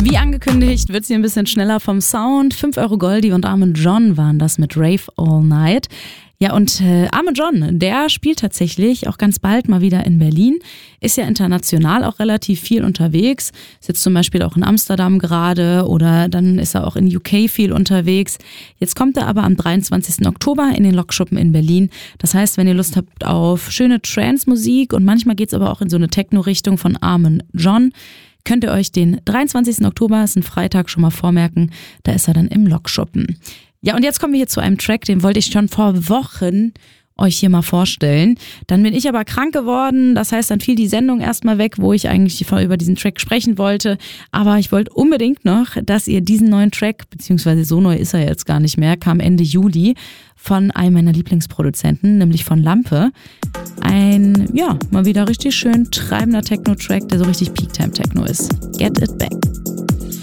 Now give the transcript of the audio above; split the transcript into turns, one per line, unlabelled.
Wie angekündigt wird sie ein bisschen schneller vom Sound. 5 Euro Goldie und Armin John waren das mit Rave All Night. Ja, und Armin John, der spielt tatsächlich auch ganz bald mal wieder in Berlin. Ist ja international auch relativ viel unterwegs. Ist jetzt zum Beispiel auch in Amsterdam gerade oder dann ist er auch in UK viel unterwegs. Jetzt kommt er aber am 23. Oktober in den Lokschuppen in Berlin. Das heißt, wenn ihr Lust habt auf schöne Trance-Musik und manchmal geht's aber auch in so eine Techno-Richtung von Armin John, könnt ihr euch den 23. Oktober, ist ein Freitag, schon mal vormerken. Da ist er dann im Lokschuppen. Ja, und jetzt kommen wir hier zu einem Track, den wollte ich schon vor Wochen euch hier mal vorstellen. Dann bin ich aber krank geworden, das heißt, dann fiel die Sendung erstmal weg, wo ich eigentlich über diesen Track sprechen wollte. Aber ich wollte unbedingt noch, dass ihr diesen neuen Track, beziehungsweise so neu ist er jetzt gar nicht mehr, kam Ende Juli von einem meiner Lieblingsproduzenten, nämlich von Lampe. Ein, ja, mal wieder richtig schön treibender Techno-Track, der so richtig Peak-Time-Techno ist. Get It Back.